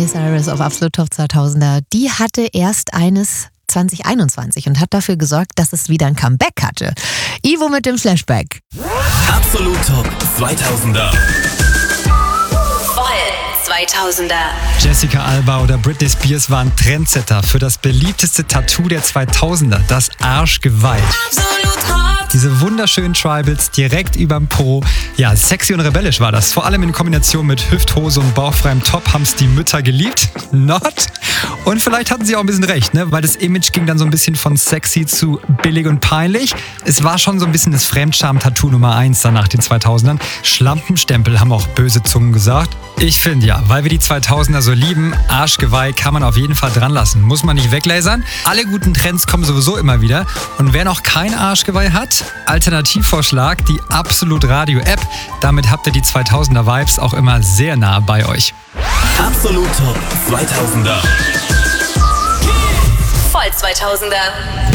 Miley Cyrus auf Absolut Top 2000er, die hatte erst eines 2021 und hat dafür gesorgt, dass es wieder ein Comeback hatte. Ivo mit dem Flashback. Absolut Top 2000er. Voll 2000er. Jessica Alba oder Britney Spears waren Trendsetter für das beliebteste Tattoo der 2000er, das Arschgeweih. Absolut Hot. Diese wunderschönen Tribals direkt überm Po. Ja, sexy und rebellisch war das. Vor allem in Kombination mit Hüfthose und bauchfreiem Top haben es die Mütter geliebt. Not. Und vielleicht hatten sie auch ein bisschen recht, ne? Weil das Image ging dann so ein bisschen von sexy zu billig und peinlich. Es war schon so ein bisschen das Fremdscham-Tattoo Nummer 1 dann nach den 2000ern. Schlampenstempel haben auch böse Zungen gesagt. Ich finde ja, weil wir die 2000er so lieben, Arschgeweih kann man auf jeden Fall dran lassen. Muss man nicht weglasern. Alle guten Trends kommen sowieso immer wieder. Und wer noch kein Arschgeweih hat, Alternativvorschlag, die Absolut Radio App. Damit habt ihr die 2000er Vibes auch immer sehr nah bei euch. Absolut Top 2000er. Voll 2000er.